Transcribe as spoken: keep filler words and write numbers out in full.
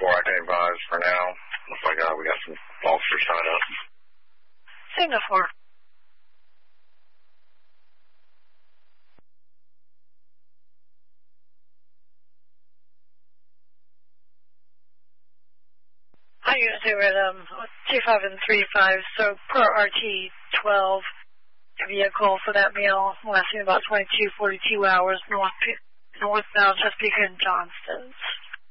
four, I can advise for now. Looks like uh, we got some officers tied up. Signal four. Hi, you guys, we're at um, two five and three five, so per R T twelve vehicle for that meal lasting about twenty-two, forty-two hours north, northbound Chesapeake and Johnston.